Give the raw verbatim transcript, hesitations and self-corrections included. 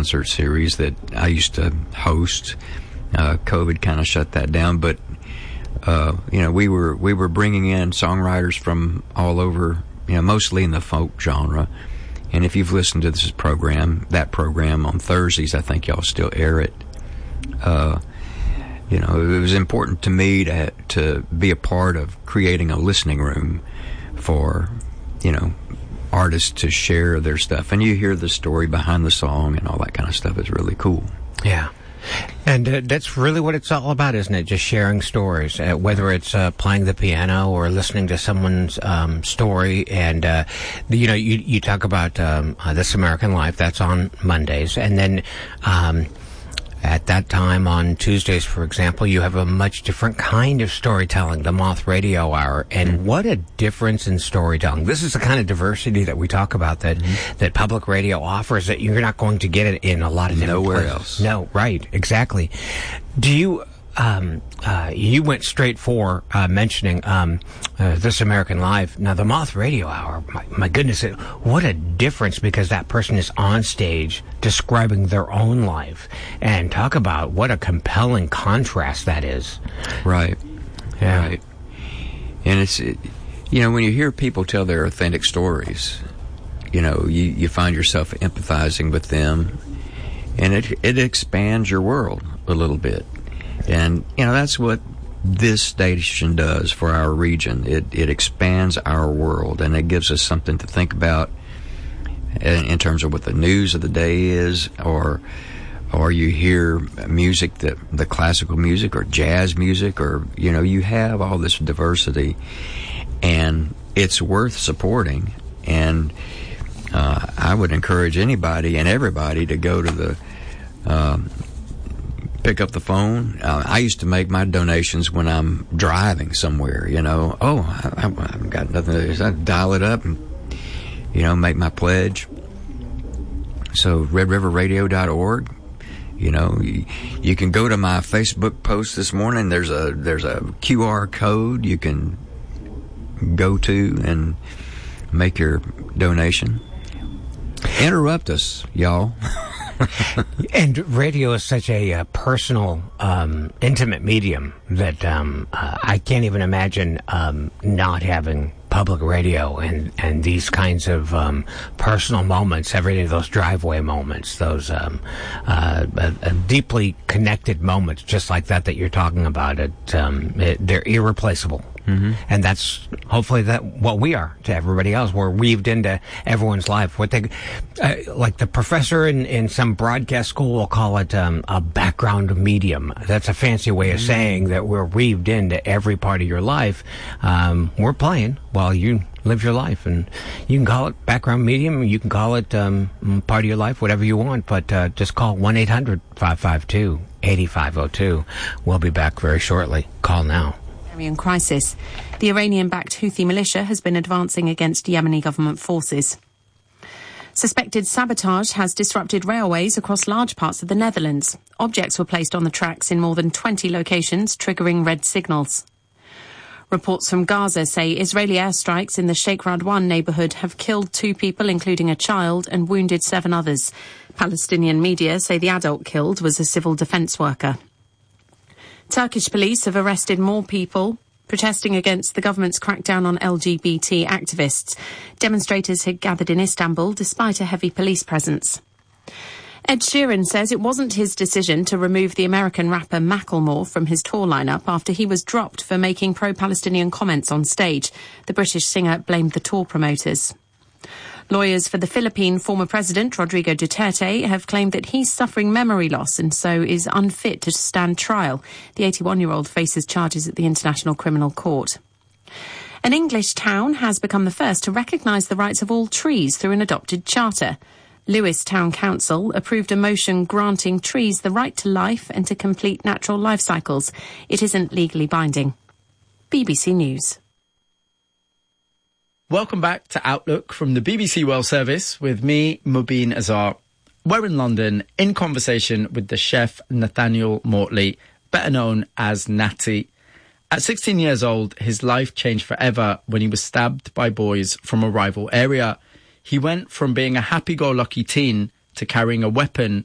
concert series that I used to host. Uh, COVID kind of shut that down, but uh, you know, we were we were bringing in songwriters from all over, you know, mostly in the folk genre. And if you've listened to this program, that program on Thursdays, I think y'all still air it. Uh, you know, it was important to me to to be a part of creating a listening room for, you know, artists to share their stuff. And you hear the story behind the song and all that kind of stuff. Is really cool. Yeah. And uh, that's really what it's all about, isn't it? Just sharing stories, uh, whether it's uh, playing the piano or listening to someone's um, story. And, uh, you know, you, you talk about um, uh, This American Life. That's on Mondays. And then um, at that time on Tuesdays, for example, you have a much different kind of storytelling, the Moth Radio Hour. And mm-hmm. what a difference in storytelling. This is the kind of diversity that we talk about that mm-hmm. that public radio offers, that you're not going to get it in a lot of different Nowhere places. else. No, right, exactly. Do you... Um, uh, you went straight for uh, mentioning um, uh, This American Life. Now, the Moth Radio Hour, my, my goodness, it, what a difference, because that person is on stage describing their own life. And talk about what a compelling contrast that is. Right. Yeah. Right. And it's, it, you know, when you hear people tell their authentic stories, you know, you, you find yourself empathizing with them, and it it expands your world a little bit. And, you know, that's what this station does for our region. It it expands our world, and it gives us something to think about in, in terms of what the news of the day is, or or you hear music, that the classical music or jazz music, or, you know, you have all this diversity, and it's worth supporting. And uh, I would encourage anybody and everybody to go to the... Um, pick up the phone. Uh, I used to make my donations when I'm driving somewhere, you know. Oh, I, I've got nothing to do. I dial it up and, you know, make my pledge. So, red river radio dot org. You know, you, you can go to my Facebook post this morning. There's a there's a Q R code you can go to and make your donation. Interrupt us, y'all. And radio is such a uh, personal, um, intimate medium that um, uh, I can't even imagine um, not having public radio and, and these kinds of um, personal moments, every day, those driveway moments, those um, uh, uh, deeply connected moments, just like that that you're talking about. It, um, it, they're irreplaceable. Mm-hmm. And that's hopefully that what we are to everybody else. We're weaved into everyone's life. What they, uh, like the professor in, in some broadcast school will call it um, a background medium. That's a fancy way of mm-hmm. saying that we're weaved into every part of your life. Um, we're playing while you live your life, and you can call it background medium. You can call it um, part of your life, whatever you want. But uh, just call one eight hundred five five two eight five zero two. We'll be back very shortly. Call now. Crisis. The Iranian-backed Houthi militia has been advancing against Yemeni government forces. Suspected sabotage has disrupted railways across large parts of the Netherlands. Objects were placed on the tracks in more than twenty locations, triggering red signals. Reports from Gaza say Israeli airstrikes in the Sheikh Radwan neighbourhood have killed two people, including a child, and wounded seven others. Palestinian media say the adult killed was a civil defence worker. Turkish police have arrested more people protesting against the government's crackdown on L G B T activists. Demonstrators had gathered in Istanbul despite a heavy police presence. Ed Sheeran says it wasn't his decision to remove the American rapper Macklemore from his tour lineup after he was dropped for making pro-Palestinian comments on stage. The British singer blamed the tour promoters. Lawyers for the Philippine former president, Rodrigo Duterte, have claimed that he's suffering memory loss and so is unfit to stand trial. The eighty-one-year-old faces charges at the International Criminal Court. An English town has become the first to recognise the rights of all trees through an adopted charter. Lewes Town Council approved a motion granting trees the right to life and to complete natural life cycles. It isn't legally binding. B B C News. Welcome back to Outlook from the B B C World Service with me, Mubin Azar. We're in London in conversation with the chef Nathaniel Mortley, better known as Natty. At sixteen years old, his life changed forever when he was stabbed by boys from a rival area. He went from being a happy-go-lucky teen to carrying a weapon